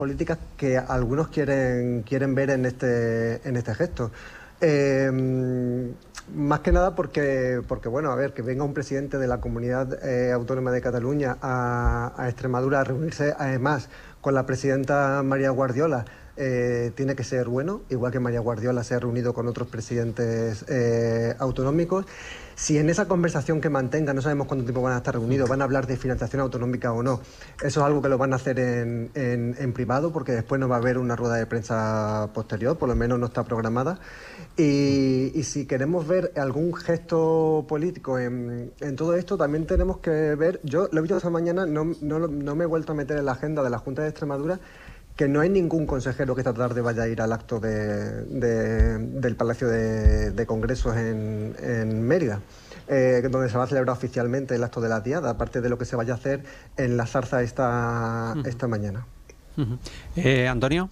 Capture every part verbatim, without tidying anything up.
políticas que algunos quieren, quieren ver en este, en este gesto. Eh, más que nada porque, porque, bueno, a ver, que venga un presidente de la Comunidad eh, Autónoma de Cataluña a, a Extremadura a reunirse, además, con la presidenta María Guardiola, eh, tiene que ser bueno, igual que María Guardiola se ha reunido con otros presidentes eh, autonómicos. Si en esa conversación que mantengan, no sabemos cuánto tiempo van a estar reunidos, van a hablar de financiación autonómica o no, eso es algo que lo van a hacer en, en, en privado, porque después no va a haber una rueda de prensa posterior, por lo menos no está programada. Y, y si queremos ver algún gesto político en, en todo esto, también tenemos que ver, yo lo he visto esta mañana, no, no, no me he vuelto a meter en la agenda de la Junta de Extremadura, que no hay ningún consejero que esta tarde vaya a ir al acto de, de, del Palacio de, de Congresos en, en Mérida, eh, donde se va a celebrar oficialmente el acto de la Diada, aparte de lo que se vaya a hacer en la Zarza esta, uh-huh. esta mañana. Uh-huh. eh, ¿Antonio?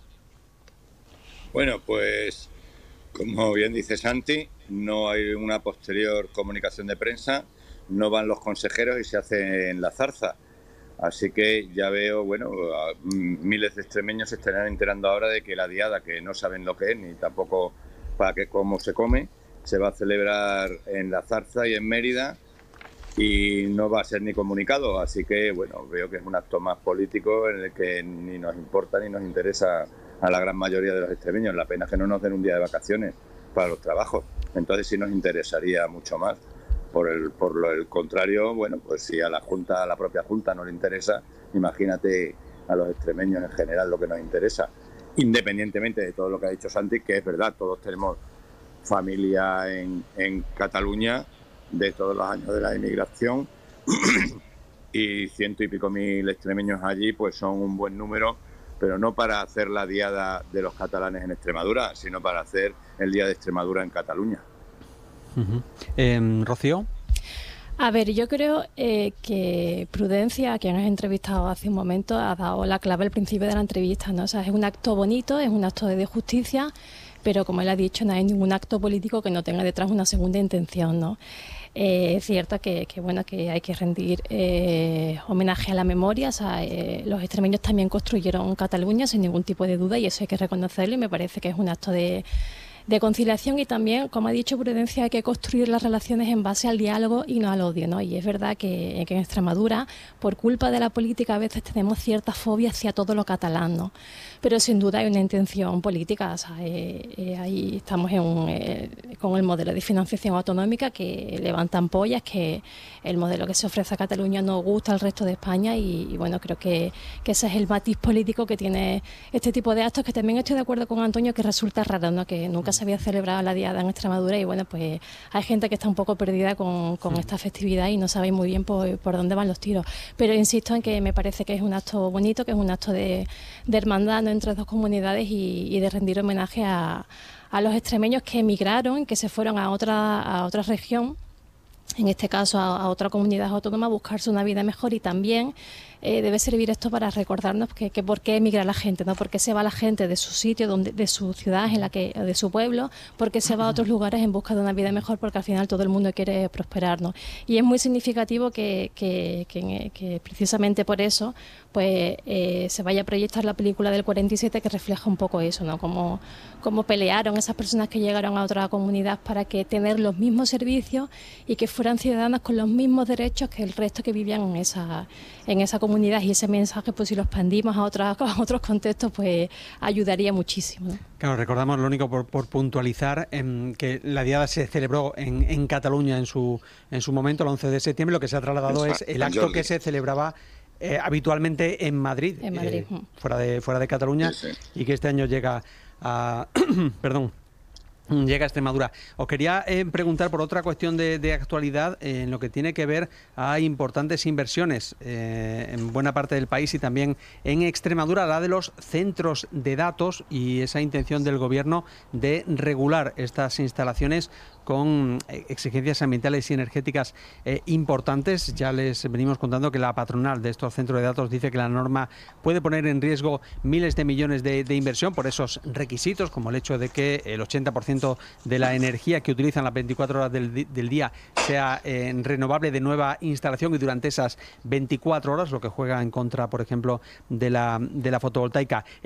Bueno, pues como bien dice Santi, no hay una posterior comunicación de prensa, no van los consejeros y se hace en la Zarza. Así que ya veo, bueno, miles de extremeños se estarán enterando ahora de que la diada, que no saben lo que es ni tampoco para qué, cómo se come, se va a celebrar en la Zarza y en Mérida y no va a ser ni comunicado. Así que, bueno, veo que es un acto más político en el que ni nos importa ni nos interesa a la gran mayoría de los extremeños. La pena es que no nos den un día de vacaciones para los trabajos. Entonces sí nos interesaría mucho más. Por el, por lo el contrario, bueno, pues si a la Junta, a la propia Junta no le interesa, imagínate a los extremeños en general lo que nos interesa, independientemente de todo lo que ha dicho Santi, que es verdad, todos tenemos familia en, en Cataluña de todos los años de la inmigración y ciento y pico mil extremeños allí, pues son un buen número, pero no para hacer la diada de los catalanes en Extremadura, sino para hacer el Día de Extremadura en Cataluña. Uh-huh. eh, ¿Rocío? A ver, yo creo eh, que Prudencia, que nos ha entrevistado hace un momento, ha dado la clave al principio de la entrevista, ¿no? O sea, es un acto bonito, es un acto de justicia, pero como él ha dicho, no hay ningún acto político que no tenga detrás una segunda intención, ¿no? Eh, es cierto que, que, bueno, que hay que rendir eh, homenaje a la memoria. O sea, eh, los extremeños también construyeron Cataluña sin ningún tipo de duda y eso hay que reconocerlo y me parece que es un acto de... de conciliación y también, como ha dicho Prudencia, hay que construir las relaciones en base al diálogo y no al odio, ¿no? Y es verdad que, que en Extremadura, por culpa de la política, a veces tenemos cierta fobia hacia todo lo catalán, ¿no? Pero sin duda hay una intención política, o sea, eh, eh, ahí estamos en un, eh, con el modelo de financiación autonómica que levanta ampollas, que el modelo que se ofrece a Cataluña no gusta al resto de España y, y bueno, creo que, que ese es el matiz político que tiene este tipo de actos, que también estoy de acuerdo con Antonio que resulta raro, ¿no? Que nunca se había celebrado la Diada en Extremadura y bueno, pues hay gente que está un poco perdida con, con esta festividad y no sabe muy bien por, por dónde van los tiros, pero insisto en que me parece que es un acto bonito, que es un acto de, de hermandad, ¿no? Entre dos comunidades y, y de rendir homenaje a, a los extremeños que emigraron, que se fueron a otra, a otra región, en este caso a, a otra comunidad autónoma, a buscarse una vida mejor y también eh, debe servir esto para recordarnos que, que por qué emigra la gente, ¿no? Por qué se va la gente de su sitio, donde, de su ciudad, en la que, de su pueblo, por qué se va a otros lugares en busca de una vida mejor, porque al final todo el mundo quiere prosperar, ¿no? Y es muy significativo que, que, que, que precisamente por eso pues eh, se vaya a proyectar la película del cuarenta y siete que refleja un poco eso, ¿no? Cómo, cómo pelearon esas personas que llegaron a otra comunidad para que tener los mismos servicios y que fueran ciudadanas con los mismos derechos que el resto que vivían en esa, en esa comunidad, y ese mensaje, pues si lo expandimos a, otras, a otros contextos, pues ayudaría muchísimo, ¿no? Claro, recordamos, lo único por, por puntualizar, eh, que la Diada se celebró en, en Cataluña en su, en su momento, el once de septiembre, lo que se ha trasladado es el acto que se celebraba Eh, habitualmente en Madrid, en Madrid. Eh, fuera de fuera de Cataluña, sí, sí. Y que este año llega a perdón llega a Extremadura. Os quería eh, preguntar por otra cuestión de, de actualidad eh, en lo que tiene que ver a importantes inversiones eh, en buena parte del país y también en Extremadura, la de los centros de datos y esa intención del gobierno de regular estas instalaciones con exigencias ambientales y energéticas eh, importantes. Ya les venimos contando que la patronal de estos centros de datos dice que la norma puede poner en riesgo miles de millones de, de inversión por esos requisitos, como el hecho de que el ochenta por ciento de la energía que utilizan las veinticuatro horas del, del día sea eh, renovable de nueva instalación y durante esas veinticuatro horas, lo que juega en contra, por ejemplo, de la, de la fotovoltaica.